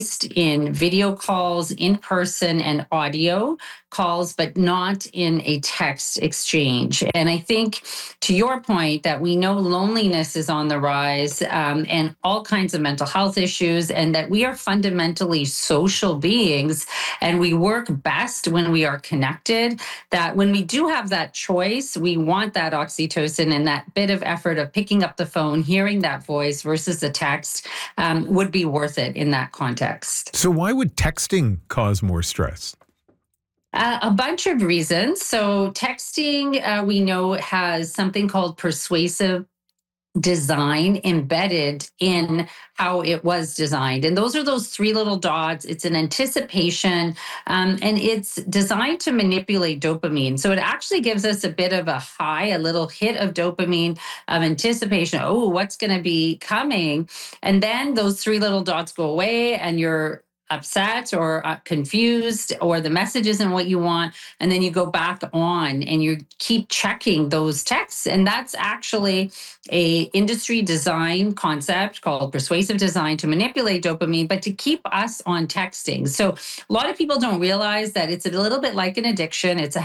in video calls, in person, and audio calls, but not in a text exchange. And I think, to your point, that we know loneliness is on the rise, and all kinds of mental health issues, and that we are fundamentally social beings and we work best when we are connected. That when we do have that choice, we want that oxytocin, and that bit of effort of picking up the phone, hearing that voice versus the text would be worth it in that context. So why would texting cause more stress? A bunch of reasons. So, texting, we know, has something called persuasive design embedded in how it was designed. And those are those three little dots. It's an anticipation, and it's designed to manipulate dopamine. So it actually gives us a bit of a high, a little hit of dopamine of anticipation. Oh, what's going to be coming? And then those three little dots go away, and you're upset or confused, or the message isn't what you want, and then you go back on and you keep checking those texts. And that's actually a industry design concept called persuasive design to manipulate dopamine, but to keep us on texting. So a lot of people don't realize that it's a little bit like an addiction. It's a